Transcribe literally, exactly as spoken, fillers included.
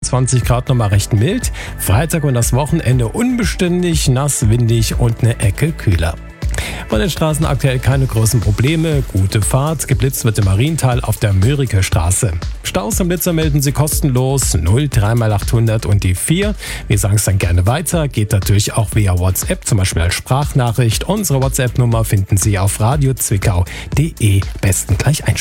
einundzwanzig Grad, nochmal recht mild. Freitag und das Wochenende unbeständig, nass, windig und eine Ecke kühler. Von den Straßen aktuell keine großen Probleme, gute Fahrt, geblitzt wird im Mariental auf der Mörike Straße. Staus und Blitzer melden Sie kostenlos, null drei mal achthundert und die vier. Wir sagen es dann gerne weiter, geht natürlich auch via WhatsApp, zum Beispiel als Sprachnachricht. Unsere WhatsApp-Nummer finden Sie auf radio zwickau punkt de. Besten gleich einspeichern.